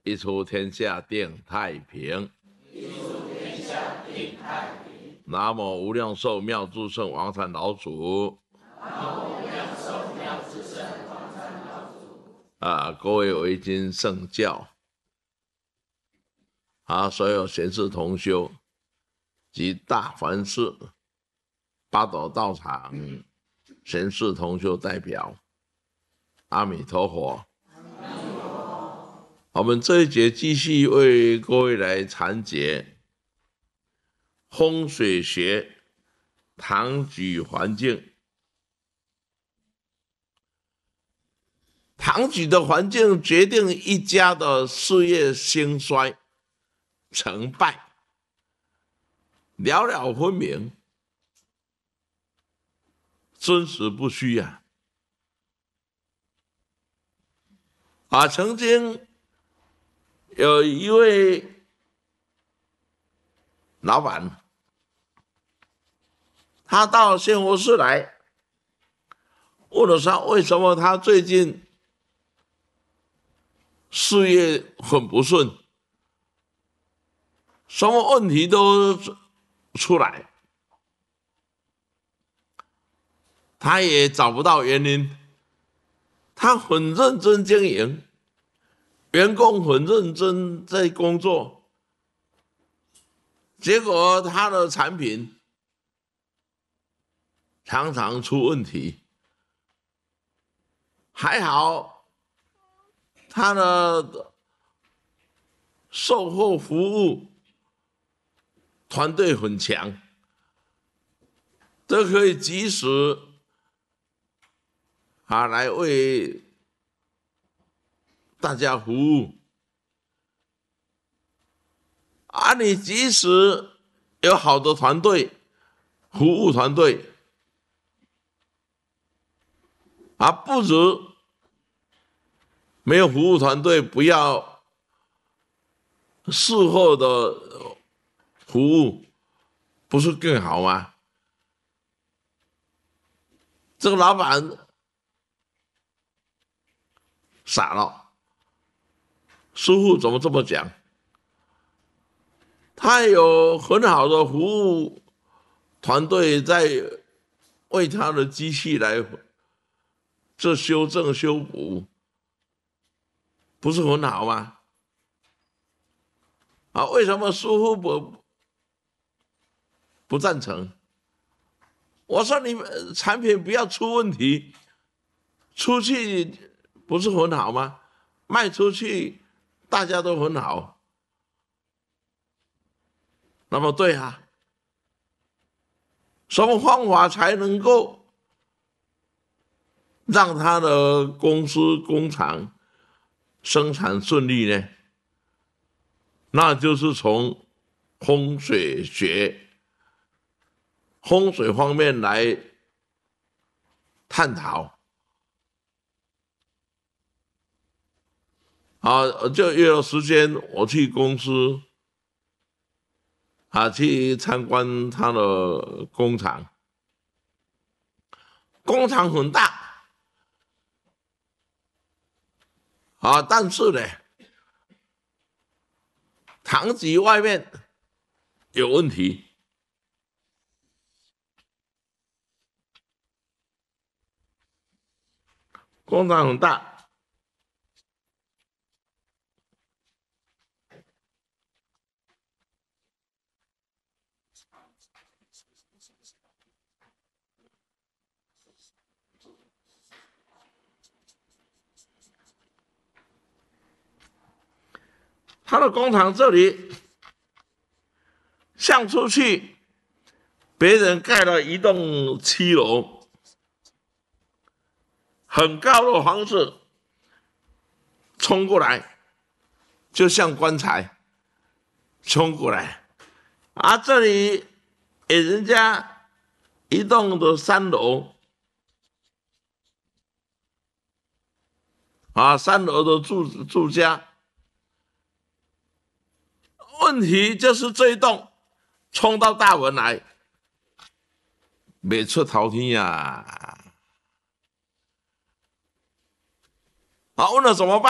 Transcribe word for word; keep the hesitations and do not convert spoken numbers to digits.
一出天下定太平。 一出天下定太平。 南无无量寿妙智胜王禅老祖。 南无无量寿妙智胜王禅老祖。 啊，各位维经圣教，啊，所有贤士同修及大梵寺、八斗道场贤士同修代表，阿弥陀佛。我们这一节继续为各位来阐解风水学堂举环境。堂举的环境决定一家的事业兴衰、成败，了了分明，真实不虚啊！啊，曾经有一位老板，他到县佛寺来，问了他为什么他最近事业很不顺，什么问题都出来，他也找不到原因。他很认真经营，员工很认真在工作，结果他的产品常常出问题。还好他的售后服务团队很强，都可以及时啊来为大家服务。啊，你即使有好的团队，服务团队，啊，不如没有服务团队，不要事后的服务，不是更好吗？这个老板傻了，师父怎么这么讲？他有很好的服务团队在为他的机器来做修正修补，不是很好吗？啊，为什么师父不不赞成？我说你们产品不要出问题，出去不是很好吗？卖出去大家都很好。那么对啊，什么方法才能够让他的公司工厂生产顺利呢？那就是从风水学、风水方面来探讨。啊，就约了时间，我去公司啊，去参观他的工厂。工厂很大啊，但是呢，堂举外面有问题。工厂很大，他的工厂这里向出去，别人盖了一栋七楼，很高的房子，冲过来，就像棺材，冲过来。啊，这里给人家一栋的三楼，啊，三楼的住住家。问题就是这一栋冲到大门来，没出头天呀！啊，问了怎么办？